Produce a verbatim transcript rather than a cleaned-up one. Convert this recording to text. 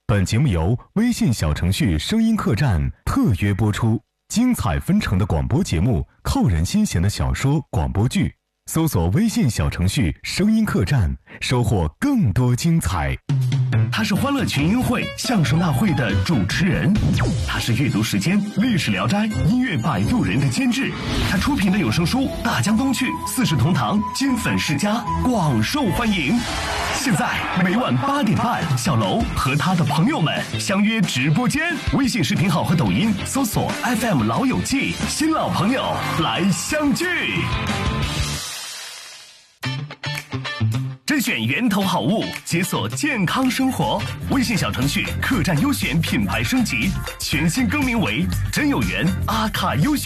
本节目由微信小程序声音客栈特约播出，精彩纷呈的广播节目，扣人心弦的小说、广播剧，搜索微信小程序声音客栈，收获更多精彩。 他是欢乐群英会相声大会的主持人，他是阅读时间历史聊斋音乐摆渡人的监制，他出品的有声书《大江东去》四世同堂金粉世家广受欢迎。现在每晚八点半，小楼和他的朋友们相约直播间，微信视频号和抖音搜索 F M 老友记，新老朋友来相聚。甄选源头好物，解锁健康生活。微信小程序客栈优选品牌升级，全新更名为真有缘阿卡优选。